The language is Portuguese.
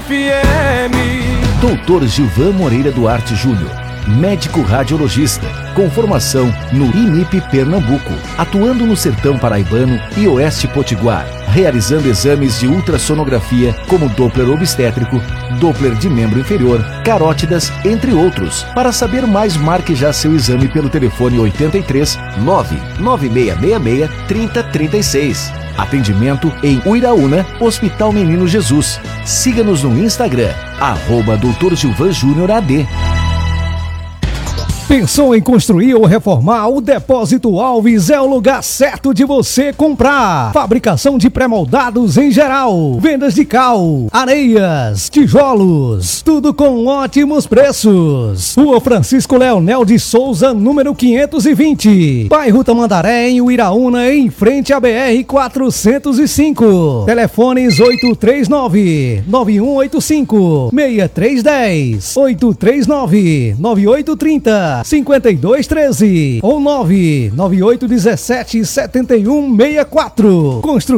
FM. Doutor Gilvan Moreira Duarte Júnior, médico radiologista, com formação no IMIP Pernambuco, atuando no sertão paraibano e oeste potiguar, realizando exames de ultrassonografia como Doppler obstétrico, Doppler de membro inferior, carótidas, entre outros. Para saber mais, marque já seu exame pelo telefone 83 99666 3036. Atendimento em Uiraúna, Hospital Menino Jesus. Siga-nos no Instagram, @Dr. Gilvan Júnior AD. Pensou em construir ou reformar? O Depósito Alves é o lugar certo de você comprar. Fabricação de pré-moldados em geral, vendas de cal, areias, tijolos, tudo com ótimos preços. Rua Francisco Leonel de Souza, número 520, bairro Tamandaré, em Uiraúna, em frente à BR-405. Telefones 839-9185-6310, 839-9830 5213 ou 99817 7164.